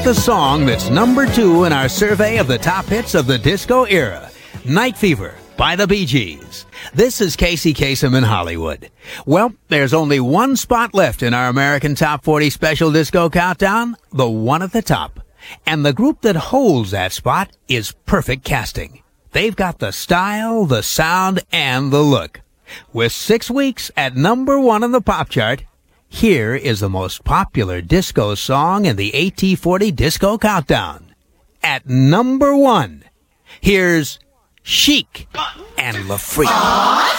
the song that's number 2 in our survey of the top hits of the disco era. Night Fever by the Bee Gees. This is Casey Kasem in Hollywood. Well, there's only one spot left in our American Top 40 Special Disco Countdown, the one at the top. And the group that holds that spot is Perfect Casting. They've got the style, the sound, and the look. With 6 weeks at number 1 on the pop chart, here is the most popular disco song in the AT40 Disco Countdown. At number 1, here's Chic and La Freak.